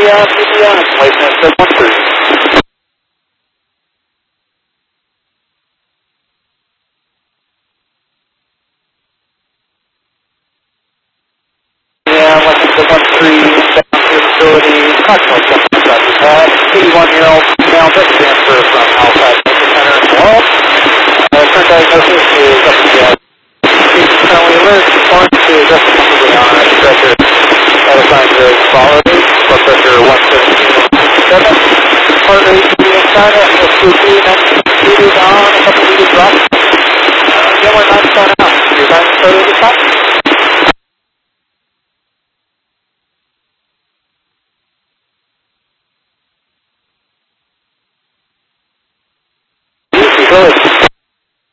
Wait a minute, 1-3. Yeah, let's the 1-3 down to the facility. Not so much about 81-year-old male breast cancer from Alpine Medical Center in Wall. Current diagnosis is up to the patient currently alert, respond to adjustment completely on pressure. Vital signs very quality. Blood pressure 117/7. Heart rate medium China, SPP 19 meters on, a couple meters drop. Again, we're 9 China.